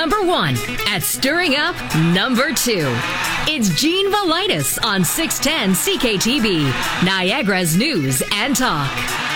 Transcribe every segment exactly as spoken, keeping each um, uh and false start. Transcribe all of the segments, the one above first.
number one at stirring up number two. It's Gene Valitis on six ten C K T V, Niagara's News and Talk.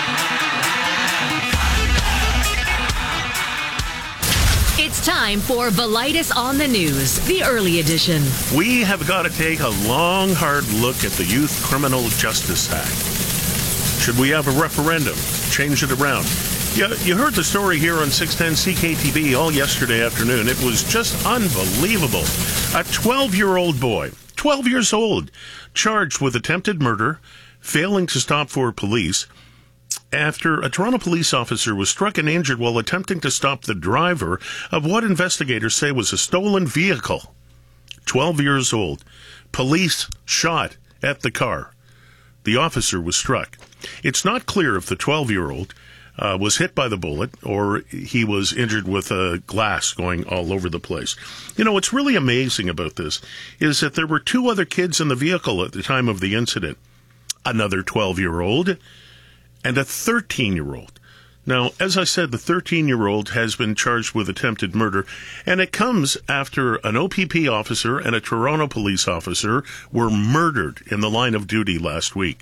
It's time for Valitis on the News, the early edition. We have got to take a long, hard look at the Youth Criminal Justice Act. Should we have a referendum? Change it around? You, you heard the story here on six ten C K T V all yesterday afternoon. It was just unbelievable. A twelve-year-old boy, twelve years old, charged with attempted murder, failing to stop for police, after a Toronto police officer was struck and injured while attempting to stop the driver of what investigators say was a stolen vehicle. twelve years old. Police shot at the car. The officer was struck. It's not clear if the twelve-year-old uh, was hit by the bullet or he was injured with a glass going all over the place. You know, what's really amazing about this is that there were two other kids in the vehicle at the time of the incident. Another twelve-year-old and a thirteen-year-old. Now, as I said, the thirteen-year-old has been charged with attempted murder, and it comes after an O P P officer and a Toronto police officer were murdered in the line of duty last week.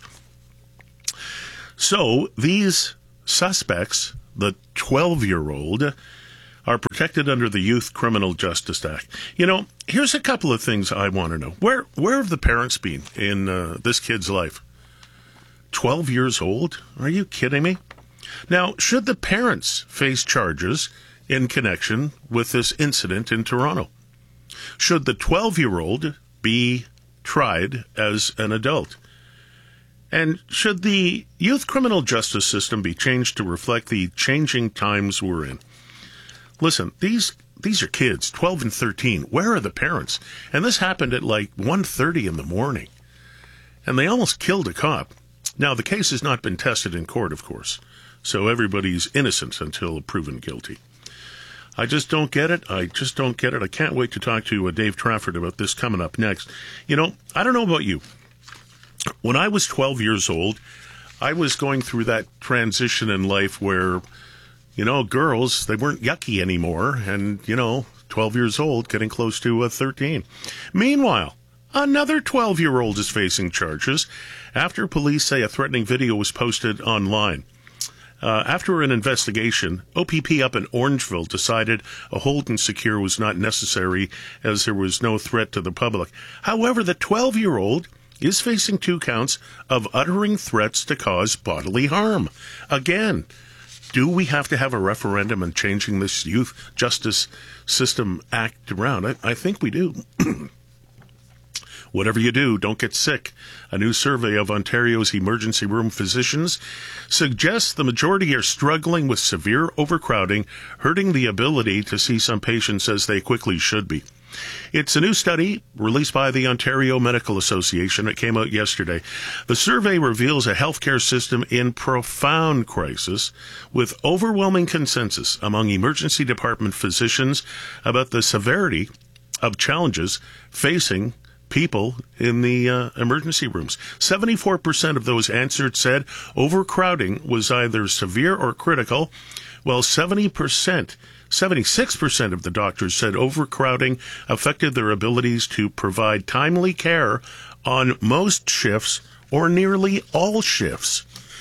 So, these suspects, the twelve-year-old, are protected under the Youth Criminal Justice Act. You know, here's a couple of things I want to know. Where, where have the parents been in uh, this kid's life? twelve years old? Are you kidding me? Now, should the parents face charges in connection with this incident in Toronto? Should the twelve-year-old be tried as an adult? And should the youth criminal justice system be changed to reflect the changing times we're in? Listen, these these are kids, twelve and thirteen. Where are the parents? And this happened at like one thirty in the morning. And they almost killed a cop. Now, the case has not been tested in court, of course, so everybody's innocent until proven guilty. I just don't get it. I just don't get it. I can't wait to talk to uh, Dave Trafford about this coming up next. You know, I don't know about you. When I was twelve years old, I was going through that transition in life where, you know, girls, they weren't yucky anymore, and, you know, twelve years old, getting close to uh, thirteen. Meanwhile, another twelve-year-old is facing charges after police say a threatening video was posted online. Uh, after an investigation, O P P up in Orangeville decided a hold and secure was not necessary as there was no threat to the public. However, the twelve-year-old is facing two counts of uttering threats to cause bodily harm. Again, do we have to have a referendum on changing this Youth Justice System Act around? I, I think we do. Whatever you do, don't get sick. A new survey of Ontario's emergency room physicians suggests the majority are struggling with severe overcrowding, hurting the ability to see some patients as they quickly should be. It's a new study released by the Ontario Medical Association. It came out yesterday. The survey reveals a healthcare system in profound crisis, with overwhelming consensus among emergency department physicians about the severity of challenges facing people in the uh, emergency rooms. seventy-four percent of those answered said overcrowding was either severe or critical, while seventy percent, seventy-six percent of the doctors said overcrowding affected their abilities to provide timely care on most shifts or nearly all shifts.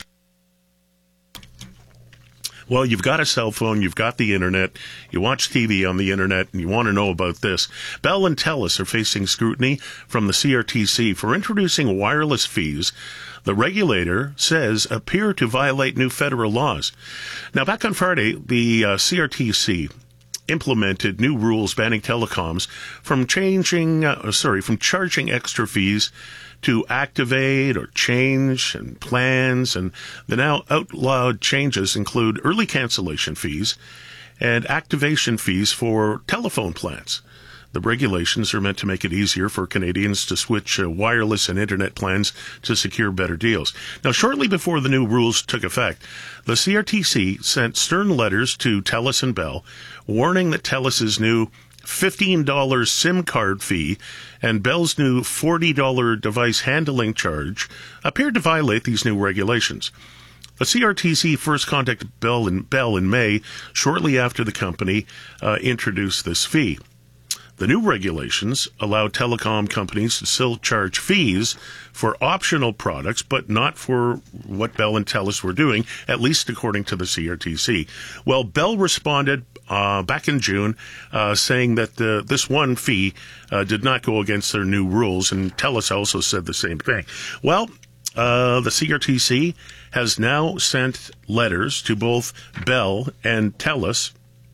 Well, you've got a cell phone, you've got the internet, you watch T V on the internet, and you want to know about this. Bell and Telus are facing scrutiny from the C R T C for introducing wireless fees the regulator says appear to violate new federal laws. Now, back on Friday, the uh, C R T C implemented new rules banning telecoms from changing, uh, sorry, from charging extra fees to activate or change and plans, and the now outlawed changes include early cancellation fees and activation fees for telephone plans. The regulations are meant to make it easier for Canadians to switch uh, wireless and internet plans to secure better deals. Now, shortly before the new rules took effect, the C R T C sent stern letters to Telus and Bell, warning that Telus's new fifteen dollars SIM card fee and Bell's new forty dollars device handling charge appeared to violate these new regulations. The C R T C first contacted Bell in, Bell in May, shortly after the company uh, introduced this fee. The new regulations allow telecom companies to still charge fees for optional products, but not for what Bell and Telus were doing, at least according to the C R T C. Well, Bell responded uh, back in June, uh, saying that uh, this one fee uh, did not go against their new rules, and Telus also said the same thing. Well, uh, the C R T C has now sent letters to both Bell and Telus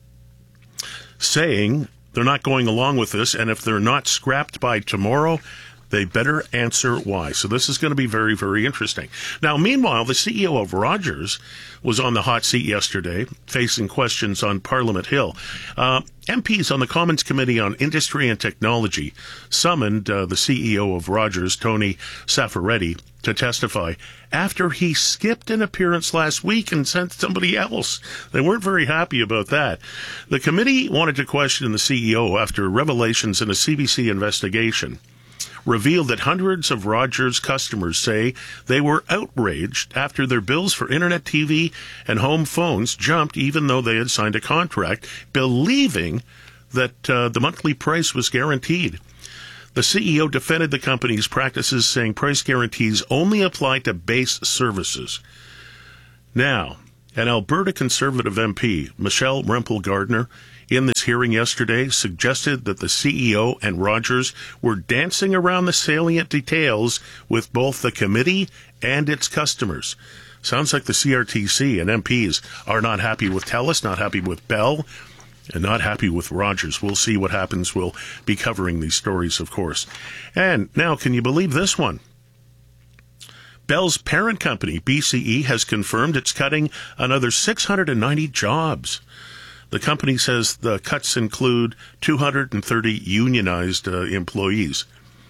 saying they're not going along with this, and if they're not scrapped by tomorrow, they better answer why. So this is going to be very, very interesting. Now, meanwhile, the C E O of Rogers was on the hot seat yesterday, facing questions on Parliament Hill. Uh, M Ps on the Commons Committee on Industry and Technology summoned uh, the C E O of Rogers, Tony Saffaretti, to testify after he skipped an appearance last week and sent somebody else. They weren't very happy about that. The committee wanted to question the C E O after revelations in a C B C investigation revealed that hundreds of Rogers customers say they were outraged after their bills for internet, T V, and home phones jumped even though they had signed a contract, believing that uh, the monthly price was guaranteed. The C E O defended the company's practices, saying price guarantees only apply to base services. Now, an Alberta Conservative M P, Michelle Rempel-Gardner, in this hearing yesterday, suggested that the C E O and Rogers were dancing around the salient details with both the committee and its customers. Sounds like the C R T C and M Ps are not happy with Telus, not happy with Bell, and not happy with Rogers. We'll see what happens. We'll be covering these stories, of course. And now, can you believe this one? Bell's parent company, B C E, has confirmed it's cutting another six hundred ninety jobs. The company says the cuts include two hundred thirty unionized uh, employees.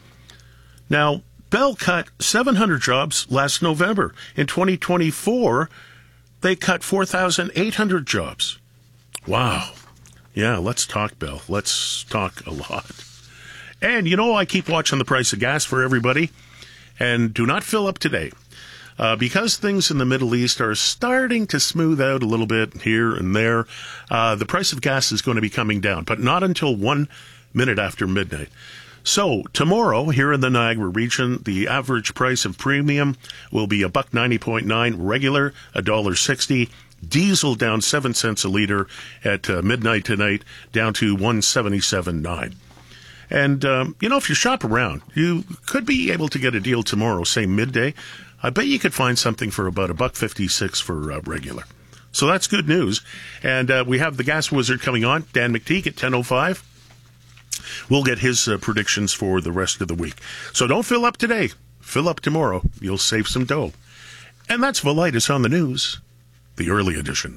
Now, Bell cut seven hundred jobs last November. In twenty twenty-four, they cut four thousand eight hundred jobs. Wow. Yeah, let's talk, Bell. Let's talk a lot. And, you know, I keep watching the price of gas for everybody. And do not fill up today. Uh, because things in the Middle East are starting to smooth out a little bit here and there, uh, the price of gas is going to be coming down, but not until one minute after midnight. So tomorrow, here in the Niagara region, the average price of premium will be a buck ninety point nine, regular a dollar sixty. Diesel down seven cents a liter at uh, midnight tonight, down to one seventy-seven nine. And, um, you know, if you shop around, you could be able to get a deal tomorrow, say midday. I bet you could find something for about a buck fifty-six for uh, regular. So that's good news. And uh, we have the gas wizard coming on, Dan McTeague, at ten oh five. We'll get his uh, predictions for the rest of the week. So don't fill up today. Fill up tomorrow. You'll save some dough. And that's Velitis on the news, the early edition.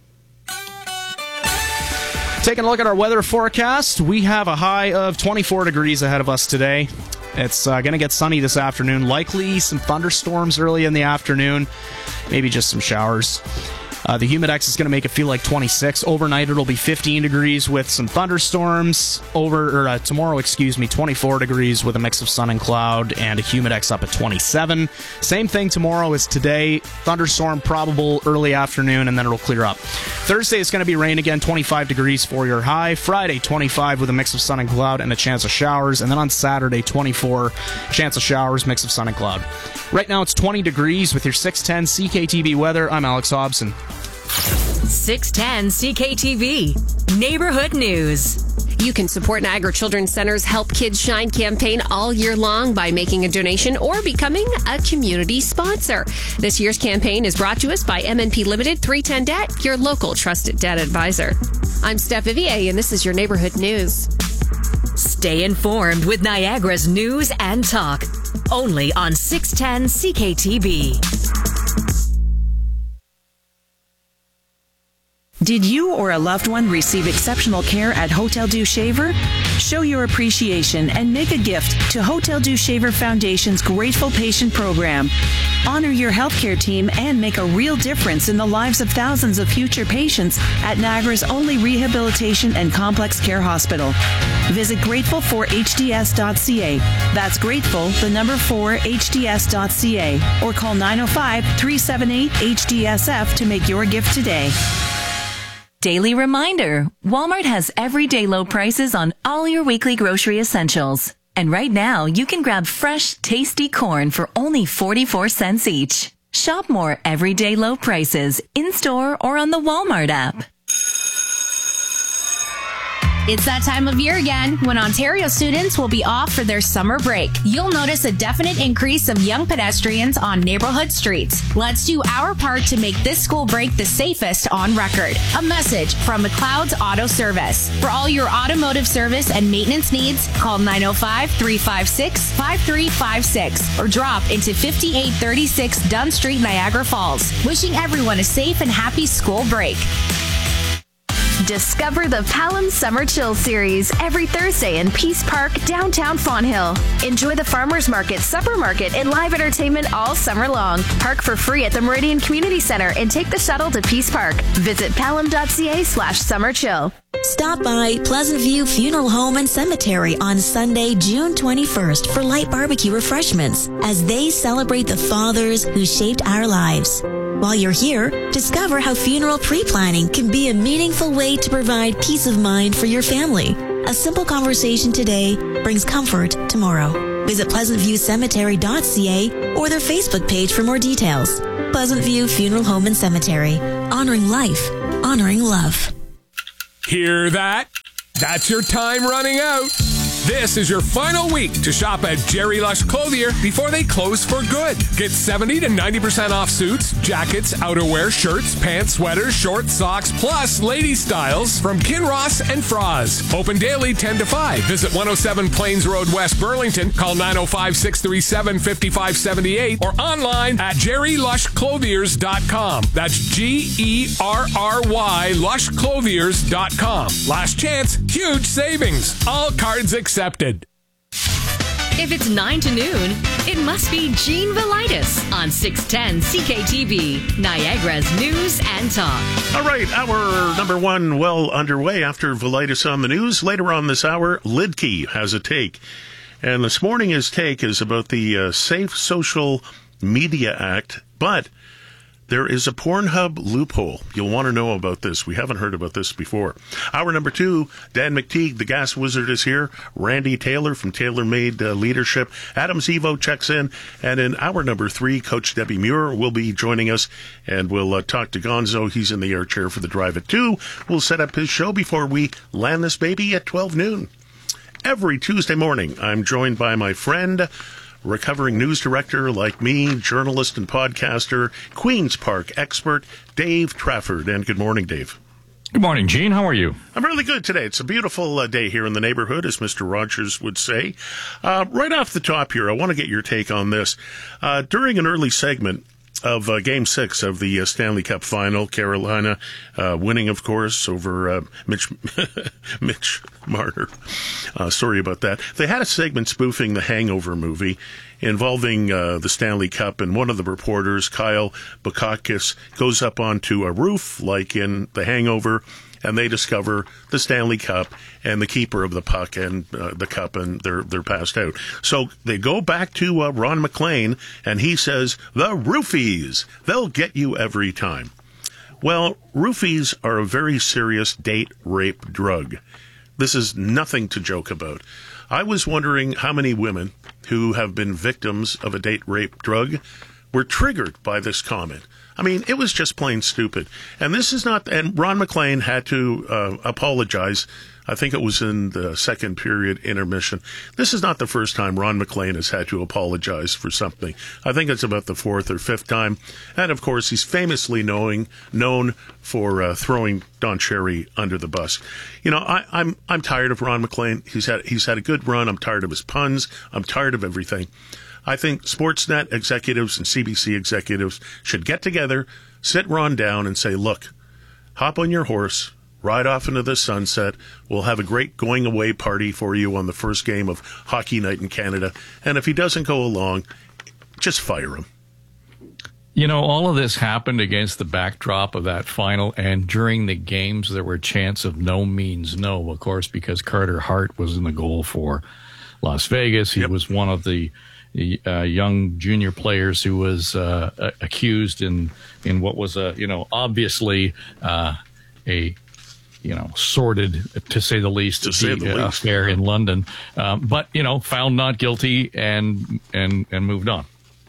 Taking a look at our weather forecast, we have a high of twenty-four degrees ahead of us today. It's uh, going to get sunny this afternoon. Likely some thunderstorms early in the afternoon, maybe just some showers. Uh, the Humidex is going to make it feel like twenty-six. Overnight, it'll be fifteen degrees with some thunderstorms. Over or uh, tomorrow, excuse me, twenty-four degrees with a mix of sun and cloud, and a Humidex up at twenty-seven. Same thing tomorrow as today. Thunderstorm probable early afternoon, and then it'll clear up. Thursday, it's going to be rain again, twenty-five degrees for your high. Friday, twenty-five with a mix of sun and cloud and a chance of showers. And then on Saturday, twenty-four, chance of showers, mix of sun and cloud. Right now, it's twenty degrees with your six ten C K T V weather. I'm Alex Hobson. six ten C K T V Neighborhood News. You can support Niagara Children's Center's Help Kids Shine campaign all year long by making a donation or becoming a community sponsor. This year's campaign is brought to us by M N P Limited three ten Debt, your local trusted debt advisor. I'm Steph Vivier, and this is your Neighborhood News. Stay informed with Niagara's news and talk. Only on six ten C K T V. Did you or a loved one receive exceptional care at Hotel Dieu Shaver? Show your appreciation and make a gift to Hotel du Shaver Foundation's Grateful Patient Program. Honor your healthcare team and make a real difference in the lives of thousands of future patients at Niagara's only rehabilitation and complex care hospital. Visit grateful for h d s dot c a. That's grateful, the number four, h d s dot c a. Or call nine oh five, three seven eight, H D S F to make your gift today. Daily reminder, Walmart has everyday low prices on all your weekly grocery essentials. And right now, you can grab fresh, tasty corn for only forty-four cents each. Shop more everyday low prices in-store or on the Walmart app. It's that time of year again when Ontario students will be off for their summer break. You'll notice a definite increase of young pedestrians on neighborhood streets. Let's do our part to make this school break the safest on record. A message from McLeod's Auto Service. For all your automotive service and maintenance needs, call nine oh five, three five six, five three five six or drop into fifty-eight thirty-six Dunn Street, Niagara Falls. Wishing everyone a safe and happy school break. Discover the Palam Summer Chill Series every Thursday in Peace Park, downtown Fonthill. Enjoy the farmers market, supper market, and live entertainment all summer long. Park for free at the Meridian Community Center and take the shuttle to Peace Park. Visit palam.ca slash summer chill. Stop by Pleasant View Funeral Home and Cemetery on Sunday, June twenty-first for light barbecue refreshments as they celebrate the fathers who shaped our lives. While you're here, discover how funeral pre-planning can be a meaningful way to provide peace of mind for your family. A simple conversation today brings comfort tomorrow. Visit pleasant view cemetery dot c a or their Facebook page for more details. Pleasant View Funeral Home and Cemetery. Honoring life. Honoring love. Hear that? That's your time running out. This is your final week to shop at Jerry Lush Clothier before they close for good. Get seventy to ninety percent off suits, jackets, outerwear, shirts, pants, sweaters, shorts, socks, plus lady styles from Kinross and Froz. Open daily ten to five. Visit one oh seven Plains Road, West Burlington. Call nine oh five, six three seven, five five seven eight or online at jerry lush clothiers dot com. That's G E R R Y lush clothiers dot com. Last chance, huge savings. All cards accepted. Accepted. If it's nine to noon, it must be Gene Velitis on six ten C K T V, Niagara's News and Talk. All right, hour number one well underway after Velitis on the news. Later on this hour, Lidkey has a take. And this morning his take is about the uh, Safe Social Media Act, but there is a Pornhub loophole. You'll want to know about this. We haven't heard about this before. Hour number two, Dan McTeague, the gas wizard, is here. Randy Taylor from Taylor Made uh, Leadership. Adam Zevo checks in. And in hour number three, Coach Debbie Muir will be joining us, and we'll uh, talk to Gonzo. He's in the air chair for the drive at two. We'll set up his show before we land this baby at twelve noon. Every Tuesday morning, I'm joined by my friend, recovering news director like me, journalist and podcaster, Queen's Park expert, Dave Trafford. And good morning, Dave. Good morning, Gene. How are you? I'm really good today. It's a beautiful uh, day here in the neighborhood, as Mister Rogers would say. Uh, right off the top here, I want to get your take on this. Uh, during an early segment of uh, Game Six of the uh, Stanley Cup Final, Carolina uh, winning, of course, over uh, Mitch Mitch Marner. Uh, sorry about that. They had a segment spoofing the Hangover movie involving uh, the Stanley Cup, and one of the reporters, Kyle Bukakis, goes up onto a roof, like in The Hangover, and they discover the Stanley Cup and the keeper of the puck and uh, the cup, and they're they're passed out. So they go back to uh, Ron MacLean, and he says, the roofies, they'll get you every time. Well, roofies are a very serious date rape drug. This is nothing to joke about. I was wondering how many women who have been victims of a date rape drug were triggered by this comment. I mean, it was just plain stupid. And this is not, and Ron MacLean had to uh, apologize. I think it was in the second period intermission. This is not the first time Ron MacLean has had to apologize for something. I think it's about the fourth or fifth time. And of course, he's famously knowing, known for uh, throwing Don Cherry under the bus. You know, I, I'm I'm tired of Ron MacLean. He's had he's had a good run. I'm tired of his puns. I'm tired of everything. I think Sportsnet executives and C B C executives should get together, sit Ron down, and say, look, hop on your horse, ride off into the sunset. We'll have a great going away party for you on the first game of Hockey Night in Canada. And if he doesn't go along, just fire him. You know, all of this happened against the backdrop of that final, and during the games, there were chants of no means no, of course, because Carter Hart was in the goal for Las Vegas. He yep. was one of the uh, young junior players who was uh, accused in in what was a, you know, obviously uh, a, you know, sordid, to say the least, to say the uh, least. affair in London, um, but, you know, found not guilty and and and moved on.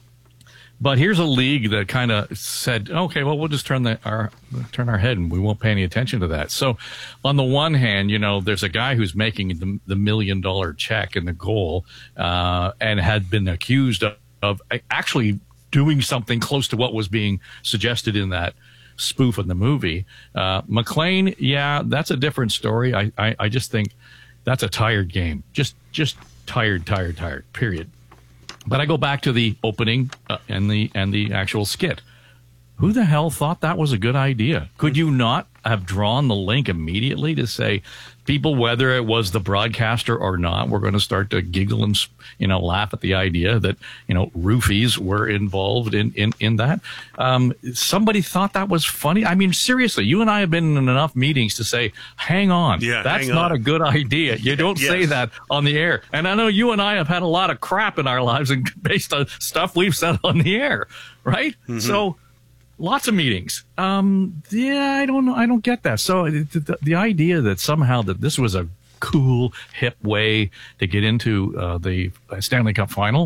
But here's a league that kind of said, okay, well, we'll just turn the, our turn our head and we won't pay any attention to that. So on the one hand, you know, there's a guy who's making the, the million dollar check in the goal uh, and had been accused of, of actually doing something close to what was being suggested in that spoof in the movie. Uh, McLean, yeah, that's a different story. I, I, I just think that's a tired game. Just, just tired, tired, tired, period. But I go back to the opening uh, and the and the actual skit. Who the hell thought that was a good idea? Could you not have drawn the link immediately to say, people, whether it was the broadcaster or not, we're going to start to giggle and, you know, laugh at the idea that, you know, roofies were involved in, in, in that. Um, somebody thought that was funny. I mean, seriously, you and I have been in enough meetings to say, hang on, yeah, that's hang not on. a good idea. You don't yes. say that on the air. And I know you and I have had a lot of crap in our lives and based on stuff we've said on the air, right? Mm-hmm. So, lots of meetings. Um, yeah, I don't know. I don't get that. So the, the, the idea that somehow that this was a cool, hip way to get into uh, the Stanley Cup final,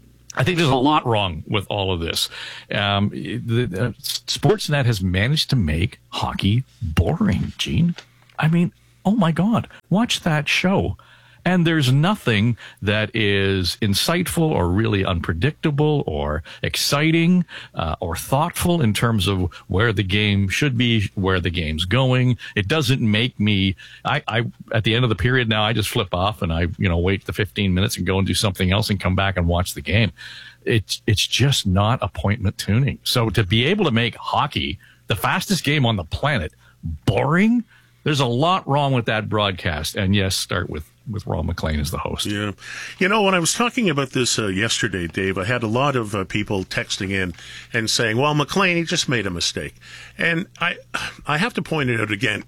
I think there's a lot wrong with all of this. Um, the, uh, Sportsnet has managed to make hockey boring, Gene. I mean, oh my God, watch that show. And there's nothing that is insightful or really unpredictable or exciting uh, or thoughtful in terms of where the game should be, where the game's going. It doesn't make me, I, I, at the end of the period now, I just flip off and I, you know, wait the fifteen minutes and go and do something else and come back and watch the game. It's, it's just not appointment tuning. So to be able to make hockey the fastest game on the planet boring, there's a lot wrong with that broadcast. And yes, start with with Ron McLean as the host. Yeah. You know, when I was talking about this uh, yesterday, Dave, I had a lot of uh, people texting in and saying, well, McLean, he just made a mistake. And I I have to point it out again.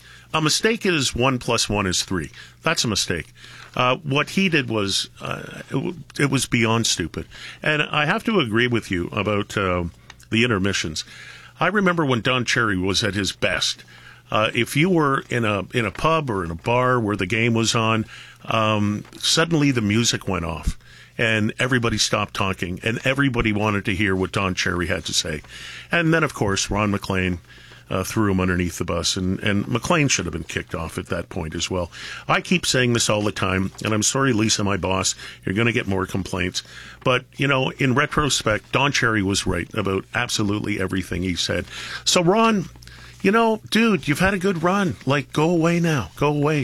A mistake is one plus one is three. That's a mistake. Uh, what he did was, uh, it, it was beyond stupid. And I have to agree with you about uh, the intermissions. I remember when Don Cherry was at his best. Uh, if you were in a in a pub or in a bar where the game was on, um, suddenly the music went off and everybody stopped talking and everybody wanted to hear what Don Cherry had to say. And then, of course, Ron McLean uh, threw him underneath the bus, and, and McLean should have been kicked off at that point as well. I keep saying this all the time, and I'm sorry, Lisa, my boss, you're going to get more complaints. But, you know, in retrospect, Don Cherry was right about absolutely everything he said. So, Ron, you know, dude, you've had a good run. Like, go away now. Go away.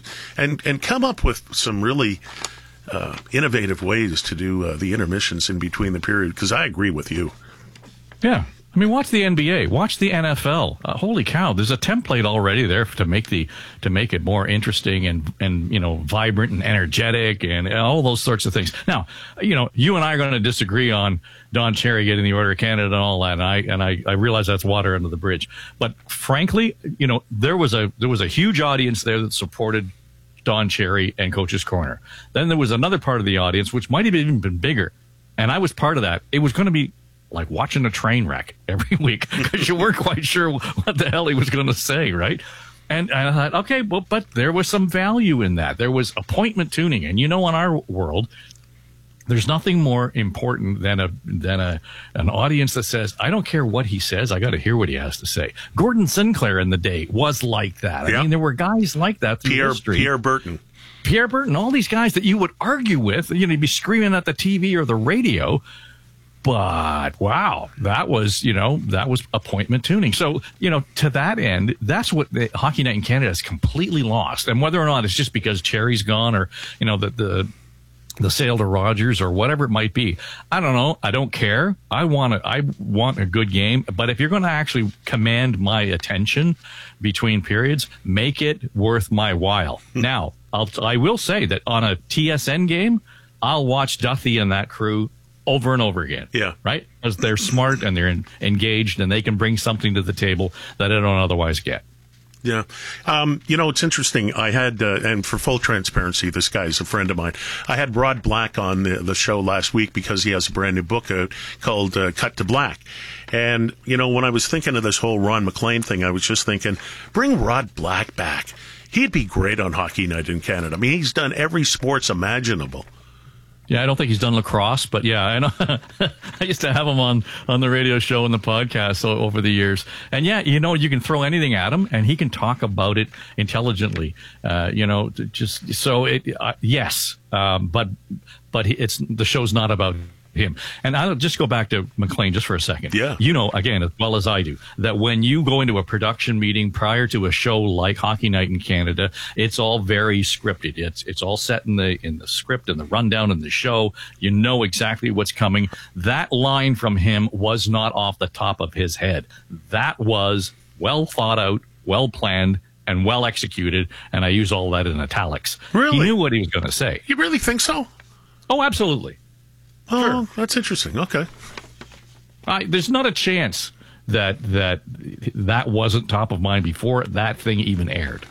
And and come up with some really uh, innovative ways to do uh, the intermissions in between the period, because I agree with you. Yeah. I mean, watch the N B A, watch the N F L. Uh, holy cow, there's a template already there to make the to make it more interesting and and you know vibrant and energetic and all those sorts of things. Now, you know, you and I are going to disagree on Don Cherry getting the Order of Canada and all that, and I and I, I realize that's water under the bridge. But frankly, you know, there was a there was a huge audience there that supported Don Cherry and Coach's Corner. Then there was another part of the audience which might have even been bigger, and I was part of that. It was going to be like watching a train wreck every week because you weren't quite sure what the hell he was going to say, right? And, and I thought, okay, well, but there was some value in that. There was appointment tuning. And, you know, in our world, there's nothing more important than a than a an audience that says, I don't care what he says, I got to hear what he has to say. Gordon Sinclair in the day was like that. Yep. I mean, there were guys like that through Pierre, history. Pierre Burton. Pierre Burton, all these guys that you would argue with, you know, you'd be screaming at the T V or the radio. But wow, that was, you know, that was appointment tuning. So, you know, to that end, that's what the Hockey Night in Canada has completely lost. And whether or not it's just because Cherry's gone or, you know, the, the the sale to Rogers or whatever it might be. I don't know. I don't care. I want a, I want a good game. But if you're going to actually command my attention between periods, make it worth my while. Now, I'll, I will say that on a T S N game, I'll watch Duthie and that crew over and over again. Yeah. Right? Because they're smart and they're in, engaged and they can bring something to the table that I don't otherwise get. Yeah. Um, you know, it's interesting. I had, uh, and for full transparency, this guy's a friend of mine. I had Rod Black on the, the show last week because he has a brand new book out called uh, Cut to Black. And, you know, when I was thinking of this whole Ron MacLean thing, I was just thinking, bring Rod Black back. He'd be great on Hockey Night in Canada. I mean, he's done every sports imaginable. Yeah, I don't think he's done lacrosse, but yeah, I know. I used to have him on, on the radio show and the podcast over the years. And yeah, you know, you can throw anything at him and he can talk about it intelligently. Uh, you know, just so it, uh, yes. Um, but, but it's, the show's not about him. And I'll just go back to MacLean just for a second. Yeah. You know, again, as well as I do, that when you go into a production meeting prior to a show like Hockey Night in Canada, it's all very scripted. It's it's all set in the in the script and the rundown and the show. You know exactly what's coming. That line from him was not off the top of his head. That was well thought out, well planned, and well executed. And I use all that in italics. Really? He knew what he was going to say. You really think so? Oh, absolutely. Oh, that's interesting. Okay. I, there's not a chance that that that wasn't top of mind before that thing even aired.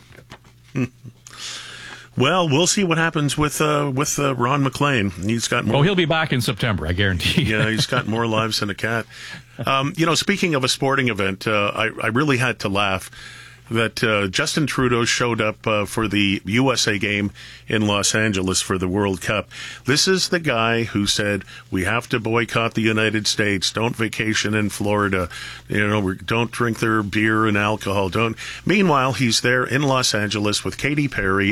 Well, we'll see what happens with uh, with uh, Ron MacLean. He's got more. Oh, he'll be back in September, I guarantee. Yeah, he's got more lives than a cat. Um, you know, speaking of a sporting event, uh, I, I really had to laugh that uh, Justin Trudeau showed up uh, for the U S A game in Los Angeles for the World Cup. This is the guy who said, we have to boycott the United States. Don't vacation in Florida. You know, don't drink their beer and alcohol. Don't. Meanwhile, he's there in Los Angeles with Katy Perry